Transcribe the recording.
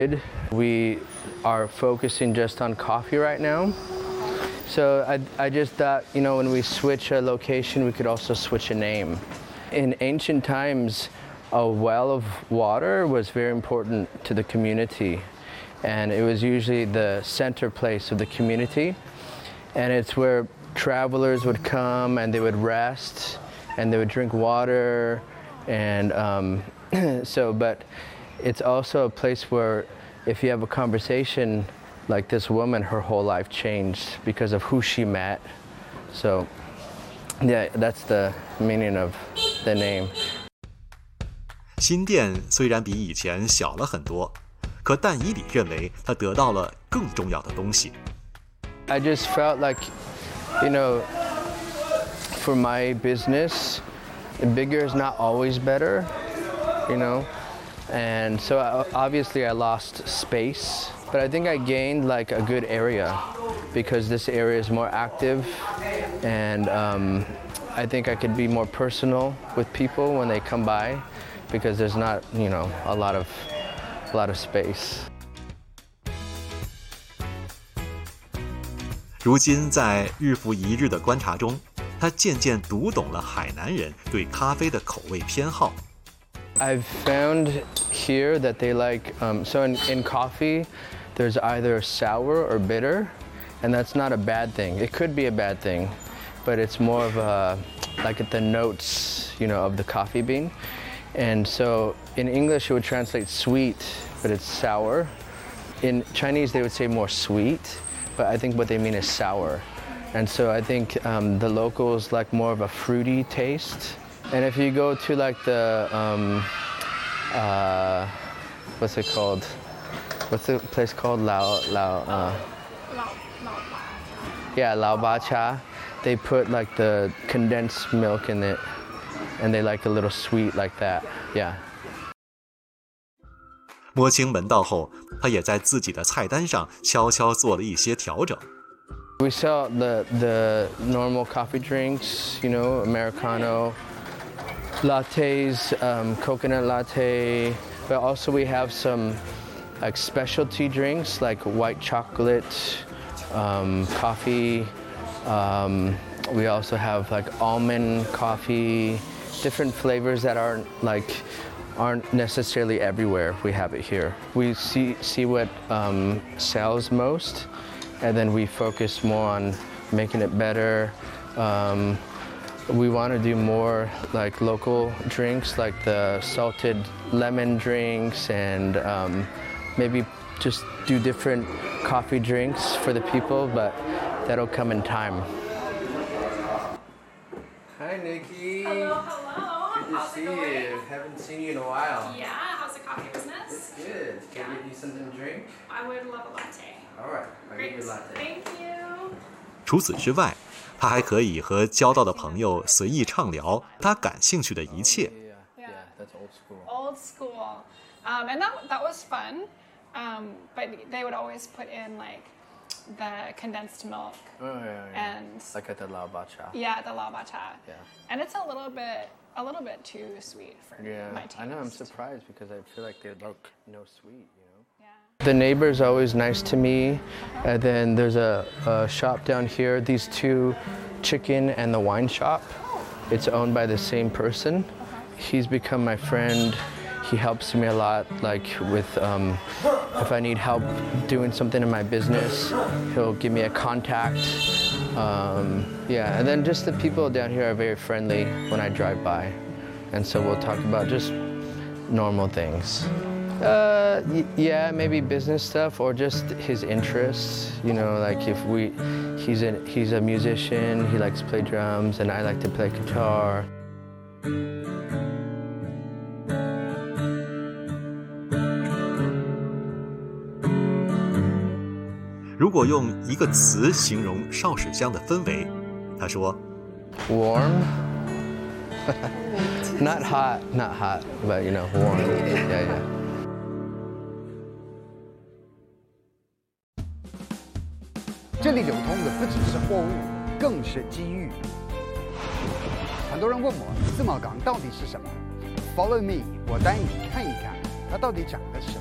We are focusing just on coffee right now. So I just thought, when we switch a location, we could also switch a name. In ancient times, a well of water was very important to the community. And it was usually the center place of the community. And it's where travelers would come and they would rest and they would drink water. And but it's also a place where if you have a conversation like this woman, her whole life changed because of who she met. So, yeah, that's the meaning of the name. 新店虽然比以前小了很多，可但以理认为他得到了更重要的东西。 I just felt like, for my business, bigger is not always better, And so obviously I lost space, but I think I gained like a good area because this area is more active, and I think I could be more personal with people when they come by because there's not, a lot of space. 如今在日复一日的观察中，他渐渐读懂了海南人对咖啡的口味偏好。 I've found here that they like, so in coffee, there's either sour or bitter, and that's not a bad thing. It could be a bad thing, but it's more of like the notes, of the coffee bean. And so in English, it would translate sweet, but it's sour. In Chinese, they would say more sweet, but I think what they mean is sour. And so I think the locals like more of a fruity taste. And if you go to like the, what's it called? What's the place called? Yeah, Lao Ba Cha. They put like the condensed milk in it, and they like a little sweet like that. Yeah. 摸清门道后，他也在自己的菜单上悄悄做了一些调整。 We sell the normal coffee drinks, Americano, lattes, coconut latte, but also we have some like specialty drinks like white chocolate, coffee. We also have like almond coffee, different flavors that aren't necessarily everywhere. We have it here. We see what sells most, and then we focus more on making it better. We want to do more like local drinks, like the salted lemon drinks, and maybe just do different coffee drinks for the people, but that'll come in time. Hi, Nikki. Hello. Good to see you. Haven't seen you in a while. Yeah, how's the coffee business? It's good. Can I get you something to drink? I would love a latte. All right, I'll get you a latte. Thank you. 除此之外，他还可以和交到的朋友随意畅聊他感兴趣的一切。 Yeah, that's old school. Old school. And that was fun. But they would always put in like the condensed milk. Oh, yeah. And Like at the Lao Ba Cha. yeah, the lao ba cha. Yeah. And it's a little bit too sweet for my taste. I know. I'm surprised because I feel like they look no sweet, The neighbor's always nice to me. And then there's a shop down here, these two, chicken and the wine shop. It's owned by the same person. He's become my friend. He helps me a lot, like with if I need help doing something in my business, he'll give me a contact. And then just the people down here are very friendly when I drive by. And so we'll talk about just normal things. Yeah, maybe business stuff or just his interests. Like if he's a musician, he likes to play drums, and I like to play guitar. 如果用一个词形容少史乡的氛围，他说 Warm. Not hot, but warm. Yeah. 这里流通的不只是货物，更是机遇。很多人问我自贸港到底是什么 ？Follow me， 我带你看一看它到底长得什么。